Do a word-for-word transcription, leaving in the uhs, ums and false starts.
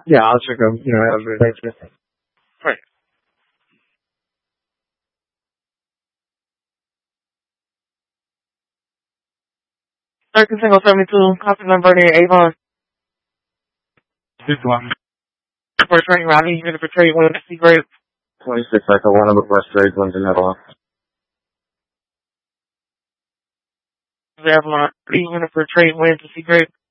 Yeah, I'll check them. You know, have a Thank you. Right. thirteen single seventy-two, copy number there, Avon. This one. For training, Ronnie, unit for trade one, C grade. twenty-six Echo one of the first trades, one's in Netherlands. Avalon, unit for trade one, C grade.